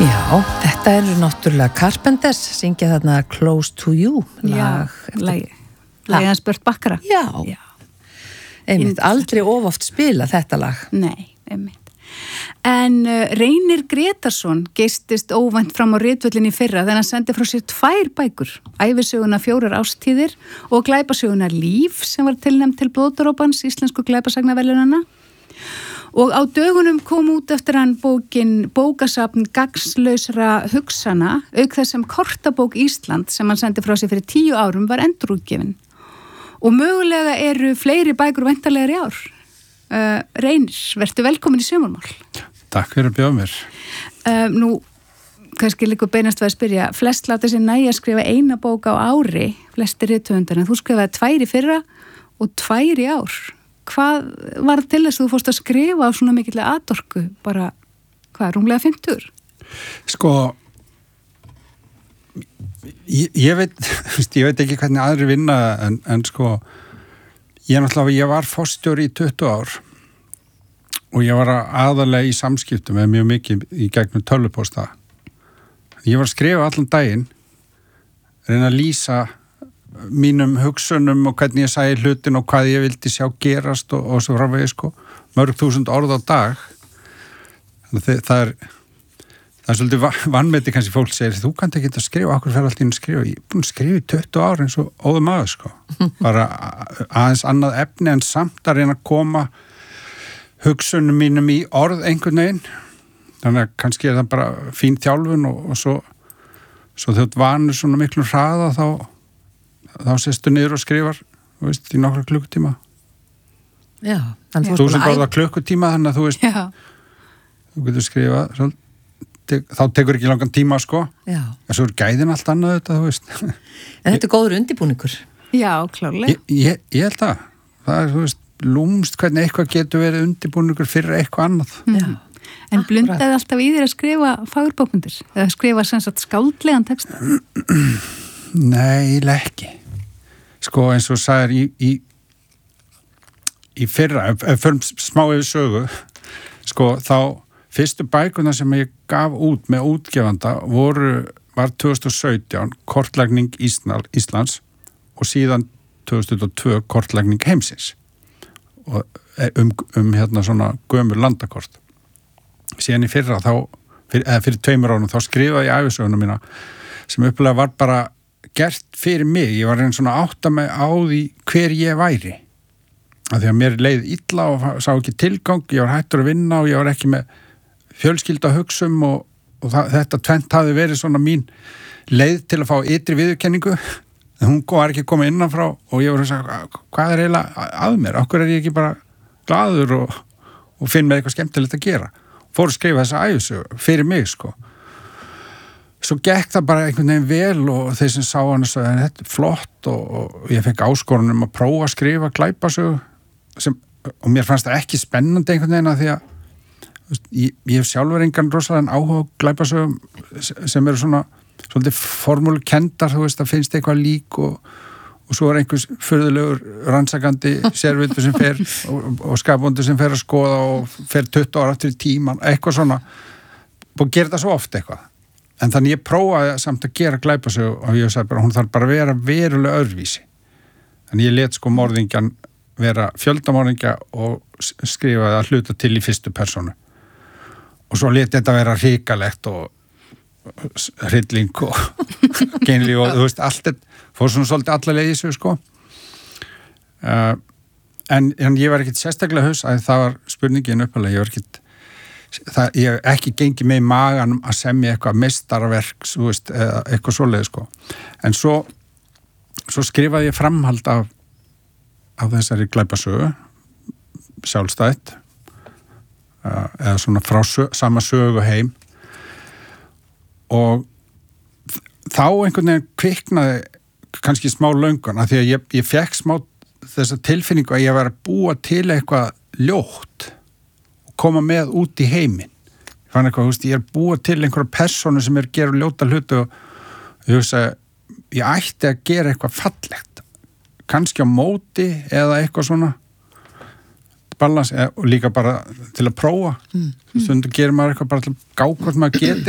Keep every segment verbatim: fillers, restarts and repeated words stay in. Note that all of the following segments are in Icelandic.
Já, þetta eru náttúrulega Carpenters, syngja þarna Close to You lag. Já, lagi. Lagi hans Burt Bakkara. Já, Já. einmitt, aldrei ofoft spila þetta lag. Nei, einmitt. En uh, Reynir Gretarsson geistist óvænt fram á ritvöllinni í fyrra þegar hann sendi frá sér tvær bækur, ævisöguna Fjórar ástíðir og glæpasöguna Líf sem var tilnefnd til Blóðdropans íslensku glæpasagnaverðlaunanna. Og á dögunum kom út eftir hann bókin Bókasafn gagnslausra hugsana, auk þess sem Kortabók Ísland sem hann sendi frá sig fyrir tíu árum var endurútgefin. Og mögulega eru fleiri bækur væntanlegar í ár. Uh, Reynir, vertu velkomin í Sumarmál. Takk fyrir að bjóða mér. Uh, nú, kannski líka beinast við að spyrja, flest láta sér nægja að skrifa eina bók á ári, flestir rithöfundar, en þú skrifaði tvær í fyrra og tvær í ár. Hvað var til þess að þú fórst að skrifa á svona mikillega atorku, bara, hvað, rúmlega fimmtugur? Sko, ég, ég veit, ég veit ekki hvernig aðri vinna, en, en sko, ég náttúrulega, ég var forstjóri í tuttugu ár og ég var aðalega í samskiptum með mjög mikið í gegnum tölvupósta. Ég var að skrifa allan daginn, reyna að lýsa mínum hugsunum og hvernig ég sæði hlutin og hvað ég vildi sjá gerast og, og svo framvegis sko, mörg þúsund orð á dag. Það, það er það er svolítið vanmeti kannski fólk segir, þú kannt ekki að skrifa, okkur fer allt inn að skrifa, ég er búin að skrifa í tuttugu ár eins og óðum aður sko, bara aðeins annað efni en samt að reyna að koma hugsunum mínum í orð einhvern veginn, þannig að kannski er það bara fín þjálfun og, og svo svo þjótt vanur svona miklu hraða þá þá sestu niður og skrifar, þú veist, í nokkra klukkutíma. Já. Þú sem bara klukkutíma, þannig að þú veist, Já. þú getur skrifað, svo, te, þá tekur ekki langan tíma, sko. Já. En svo er gæðin allt annað þetta, þú veist. En þetta er góður undirbúningur. Já, klárlega. Ég, ég, ég held að, það er, þú veist, lúmst hvernig eitthvað getur verið undirbúningur fyrir eitthvað annað. Já. En blundaði alltaf í þér að skrifa fagurbókmyndir? Eða skrifa sem sagt skáldlegan texta? Nei, ekki. Sko eins og sagðir í, í, í fyrra, ef, ef fyrir smá yfir sögu, sko þá fyrstu bækuna sem ég gaf út með útgefanda voru, var tvö þúsund og sautján kortlagning Íslands og síðan tvö þúsund og tvö kortlagning heimsins og um, um hérna svona gömur landakort. Síðan í fyrra þá, fyrir, eða fyrir tveimur árum þá skrifaði ég ævisöguna mína sem upplega var bara gert fyrir mig, ég var einn svona átta mig á því hver ég væri af því að mér leið illa og sá ekki tilgang, ég var hættur að vinna og ég var ekki með fjölskylda hugsum og, og það, þetta tvennt hafi verið svona mín leið til að fá ytri viðurkenningu en hún var ekki komið innanfrá og ég var að segja, hvað er eiginlega að mér, okkur er ég ekki bara glaður og, og finn með eitthvað skemmtilegt að gera, fór að skrifa þessa ævisögu fyrir mig sko. Svo gekk það bara einhvern veginn vel og þeir sem sá hann að þetta er flott og, og ég fekk áskorun um að prófa að skrifa glæpasögu sem, og mér fannst það ekki spennandi einhvern veginn að því að veist, ég, ég hef sjálfur engan rosalega áhuga á glæpasögum sem eru svona svolítið formúlukendar, þú veist, það finnst eitthvað lík og, og svo er einhvers furðulegur rannsakandi sérvildur sem fer og, og skapvondur sem fer að skoða og fer tuttugu ára aftur í tíman, eitthvað svona og gera það svo oft eitthvað. En þannig ég prófaði samt að gera glæpasögu og ég sagði bara, hún þarf bara að vera verulega öðruvísi. Þannig ég let sko morðingjan vera fjöldamorðingja og skrifaði að hluta til í fyrstu persónu. Og svo let þetta vera hrikalegt og hrylling og geinlíf og þú veist, allt þetta fór svona svolítið alla leið í þessu sko. Uh, en, en ég var ekkit sérstaklega haus að það var spurningin uppalega, ég var ekkit það, ég hef ekki gengið með í maganum að semja eitthvað meistarverk, þú veist, eða eitthvað svoleið, sko. En svo, svo skrifaði ég framhald af, af þessari glæpasögu, sjálfstætt, eða svona frá sög, sama sögu heim. Og þá einhvern veginn kviknaði kannski smá löngun, af því að ég, ég fekk smá þessa tilfinningu að ég var að búa til eitthvað ljótt koma með út í heiminn. Ég fann eitthvað, þú veist, ég er búið til einhverja persónu sem er að gera ljóta hlutu og ég hugsa, ég ætti að gera eitthvað fallegt. Kannski á móti eða eitthvað svona balans, og líka bara til að prófa. Mm. Stundum gerir maður eitthvað bara til að gá hvort maður geti það.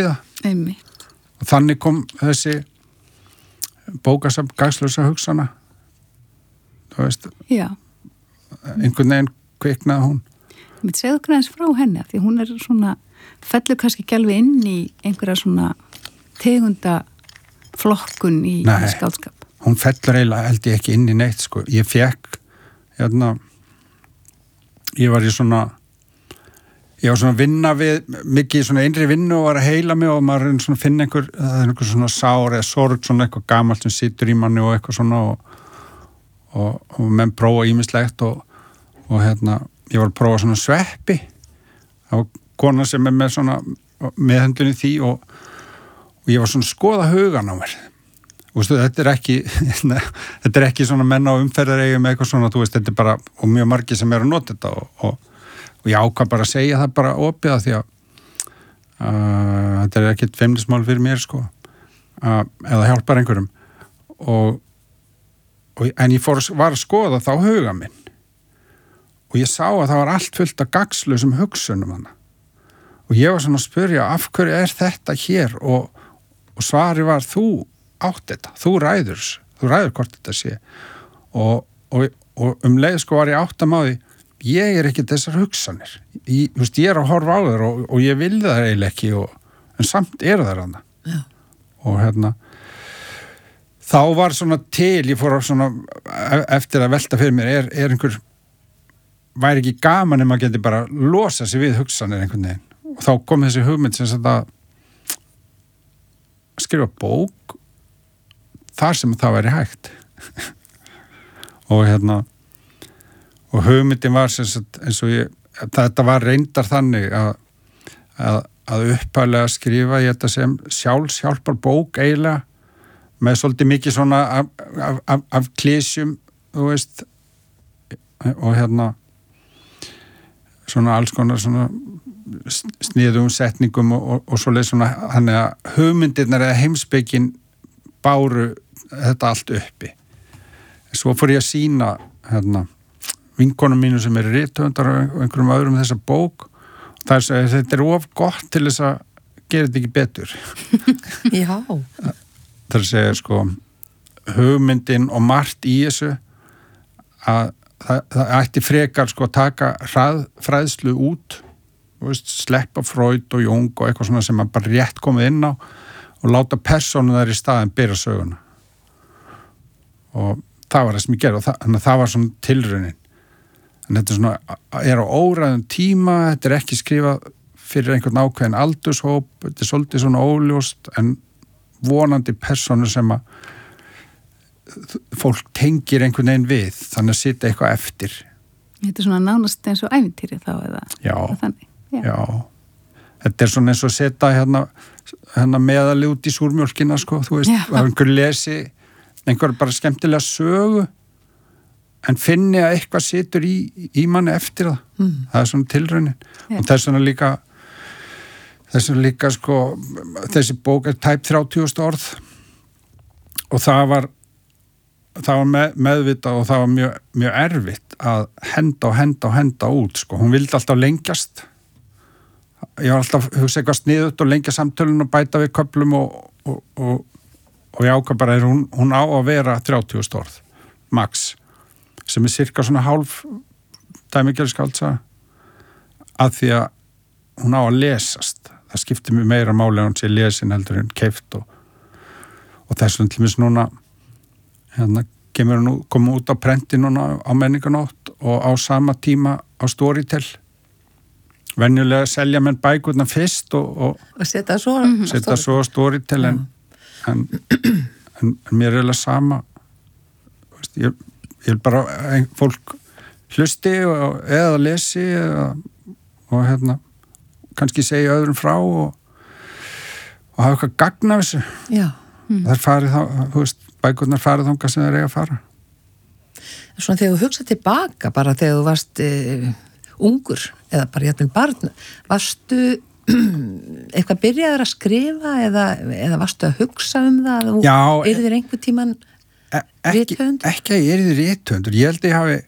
Einmitt. Og þannig kom þessi bókasafn gagslausa hugsana, þú veist, Já. einhvern veginn kviknaði hún. Mér segðu okkur aðeins frá henni, því hún er svona, fellur kannski ekki alveg inn í einhverja svona tegunda flokkun í, í skáldskap. Hún fellur eiginlega held ég ekki inn í neitt, sko. Ég fekk, hérna, ég var í svona, ég var svona að vinna við, mikið svona einri vinnu og var að heila mig og maður er svona að finna einhver, það er einhver svona sár eða sorg, svona eitthvað gamalt sem situr í manni og eitthvað svona og, og, og menn prófa ýmislegt og, og hérna, ég var að prófa svona sveppi. Það var kona sem er með svona meðhöndlun í því og, og ég var svona að skoða hugan á mér. Þú veist, þetta er ekki, þetta er ekki svona menn á umferðareigum eitthvað svona, þú veist, þetta er bara, og mjög margir sem er að nota þetta og, og, og ég ákvað bara að segja það bara opið að því að uh, þetta er ekkit feimnismál fyrir mér, sko, uh, eða hjálpar einhverjum og, og en ég fór, var að skoða þá huga minn og ég sá að það var allt fullt af gagnslausum hugsunum hana og ég var svona að spyrja af hverju er þetta hér og, og svari var þú átt þetta, þú ræður þú ræður hvort þetta sé og, og, og um leið sko var ég áttam á því ég er ekki þessar hugsanir ég, veist, ég er að horfa á þér og, og ég vil það eiginlega ekki og, en samt er það hana Já. Og hérna þá var svona til ég fór á svona eftir að velta fyrir mér er, er einhver væri ekki gaman ef maður geti bara losa sig við hugsanir einhvern veginn og þá kom þessi hugmynd sem þetta skrifa bók þar sem það væri hægt og hérna og hugmyndin var sem sagt eins og ég, þetta var reyndar þannig að, að, að upphæðlega skrifa ég þetta sem sjálfshjálpar bók eiginlega með svolítið mikið svona af, af, af, af klísjum þú veist og hérna svona alls konar svona sniðum setningum og, og, og svoleið svona hann er að hugmyndirnar eða heimspekin báru þetta allt uppi. Svo fór ég að sína hérna, vinkonum mínu sem eru rithöfundar og einhverjum öðrum þessa bók og það er að þetta er of gott til þess að gera þetta ekki betur. Já. Það er að segja sko hugmyndin og margt í þessu að það, það ætti frekar sko að taka hrað, fræðslu út veist, sleppa Freud og Jung og eitthvað svona sem að bara rétt komið inn á og láta persónu þar í staðin byrja söguna og það var það sem ég gerði og það, þannig að það var svona tilraunin en þetta er svona er á óræðum tíma, þetta er ekki skrifað fyrir einhvern ákveðin aldurshóp þetta er svolítið svona óljóst en vonandi persónu sem að fólk tengir einhvern veginn við þannig að sitja eitthvað eftir Þetta er svona nánast eins og ævintýri þá eða Já, þannig Já. Já. Þetta er svona eins og setja hérna, hérna meðali út í súrmjólkina sko, þú veist, að einhver lesi einhver bara skemmtilega sögu en finni að eitthvað situr í, í manni eftir það. Mm. Það er svona tilraunin. Yeah. Og þess vegna líka þess vegna líka sko þessi bók er tæp þrjátíu þúsund orð og það var það var með, meðvitað og það var mjög, mjög erfitt að henda og henda og henda út sko. Hún vildi alltaf lengjast. Ég var alltaf að hugsa eitthvað sniðut og lengja samtölun og bæta við köflum og, og, og, og ég ákvað bara er hún, hún á að vera þrjátíu þúsund orð, max, sem er cirka svona hálf dæmigerðskáldsa að því að hún á að lesast. Það skiptir mér meira máli að hún sé lesin heldur en keypt og, og þessum til mis núna hérna kemur hún koma út á prenti núna á menninganótt og á sama tíma á Storytel. Venjulega selja menn bækurna fyrst og, og, og setja svo mm-hmm. setja svo Storytel en, en, en, en mér er alveg sama ég, ég vil bara ein, fólk hlusti og, eða lesi eða, og hérna kannski segja öðrum frá og, og hafa eitthvað gagn af þessu Já. Mm. Það er farið þá, þú veist, bækurnar farið þangað sem þeir eiga að fara. Svona þegar þú hugsa tilbaka bara þegar þú varst e, ungur eða bara jafnvel barn, varstu eitthvað byrjaður að skrifa eða, eða varstu að hugsa um það og Já, er þér einhver tíman e, rithöfundur? Ekki að ég er þér rithöfundur, ég held að ég hafi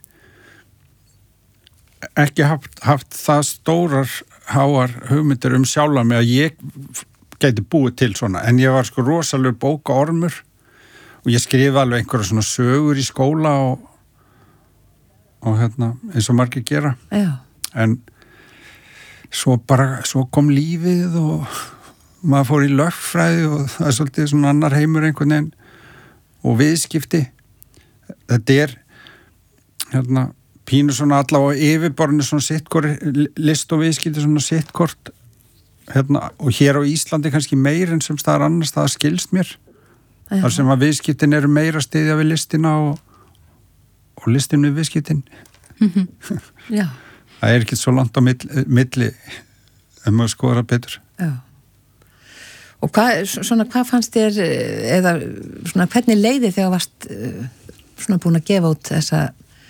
ekki haft, haft það stórar háar hugmyndir um sjálfa mig að ég gæti búið til svona, en ég var sko rosalega bókaormur og ég skrifa alveg einhverja svona sögur í skóla og, og hérna, eins og margir gera. Já. En svo bara, svo kom lífið og maður fór í lögfræði og það er svolítið svona annar heimur einhvern veginn og viðskipti. Þetta er hérna, pínu svona allavega á yfirborðinu svona sittkort, list og viðskipti svona sittkort hérna, og hér á Íslandi kannski meir en sem staðar annars það skilst mér. Já. Þar sem að viðskiptin eru meira stiðja við listina og, og listin við viðskiptin. Mm-hmm. Já. Það er ekki svo langt á milli, milli ef maður skoðar að betur. Já. Og hvað, svona, hvað fannst þér, eða svona, hvernig leiði þegar varst svona búin að gefa út þessa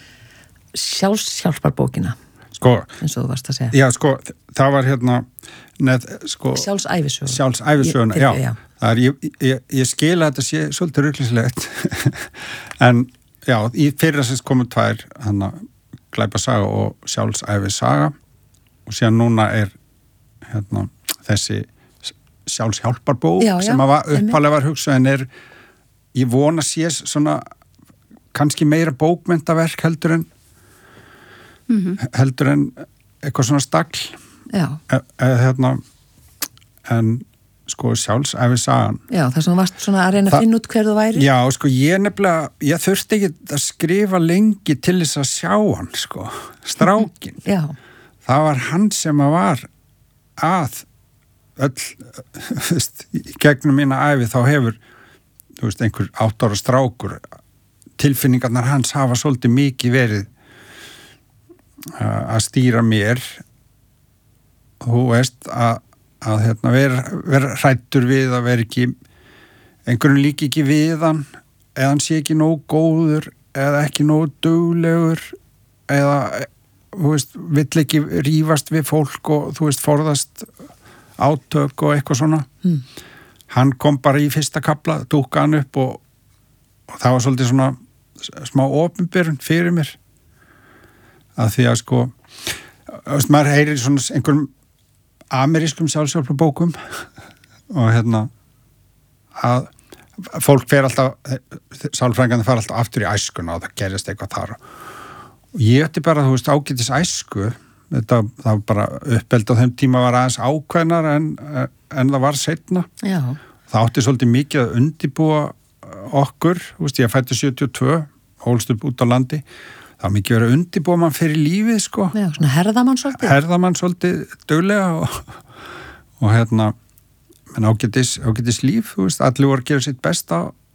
sjálfshjálparbókina? Sko, eins og þú varst að segja. Já, sko, það var hérna neð, sko, sjálfsævisöguna. Sjálfsævisöguna, já. já. Það er, ég, ég, ég skil að þetta sé svolítið ruglislegt. En, já, í fyrra sérst komu tvær, hann að Glæpasaga og Sjálfsævisaga og síðan núna er hérna þessi sjálfshjálparbók já, já, sem að uppalega var hugsað en er, ég vona sé svona kannski meira bókmenntaverk heldur en mm-hmm. heldur en eitthvað svona stagl eða e, hérna en sko Sjálfsævisagan Já, það sem varst svona að reyna að finna út hver þú væri Já, sko ég nefnilega ég þurfti ekki að skrifa lengi til þess að sjá hann, sko strákin Já. Það var hann sem að var að öll, þú veist, gegnum mína æfi þá hefur, þú veist, einhver átt ára strákur, tilfinningarnar hans hafa svolítið mikið verið uh, að stýra mér, þú veist, að, að hérna, vera, vera hrættur við að vera ekki, einhverjum líki ekki við hann, eða hann sé ekki nóg góður, eða ekki nóg duglegur, eða, þú veist, vill ekki rífast við fólk og, þú veist, forðast átök og eitthvað svona mm. hann kom bara í fyrsta kapla dúkka hann upp og, og það var svolítið svona smá opinberun fyrir mér að því að sko veist, maður heyrir svona einhverjum amerískum sjálfshjálparbókum og hérna að fólk fer alltaf sálfræðingarnir fara alltaf aftur í æskuna og það gerist eitthvað þar og ég ætti bara, þú veist, ágætis æsku þetta, það var bara uppeld á þeim tíma var aðeins ákveðnar en, en það var seinna. Já. Það átti svolítið mikið að undibúa okkur, þú veist, ég fætti sjötíu og tvö, hólst upp út á landi, það var mikið verið að undibúa mann fyrir lífið, sko. Já, svona herðamann svolítið. Herðamann svolítið duglega og, og hérna, menn ágætis, ágætis líf, þú veist, allir voru að gera sitt besta